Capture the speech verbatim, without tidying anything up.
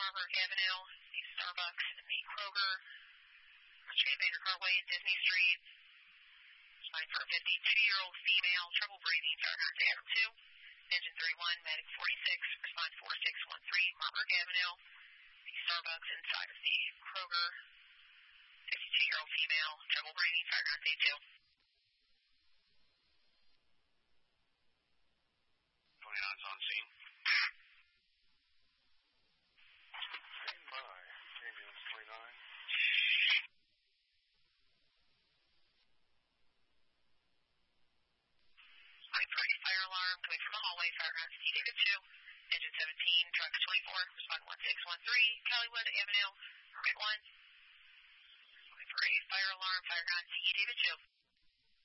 Marburg Avenue, the Starbucks, and the Kroger, Street Baker Carway and Disney Street. Sign for a fifty-two-year-old female, trouble breathing, fire contact Adam two. Engine thirty-one, medic forty-six, respond four six one three, Marburg Avenue, the Starbucks inside of the Kroger. fifty-two-year-old female, trouble breathing, fire contact two. twenty-nine's on scene. Stand by. Ambulance twenty-nine. Nine thirty, fire alarm coming from the hallway, fire contact T David two. Engine seventeen, truck twenty-four, respond one six one three, Kellywood Avenue, permit one. Nine three, fire alarm, fire contact T David two.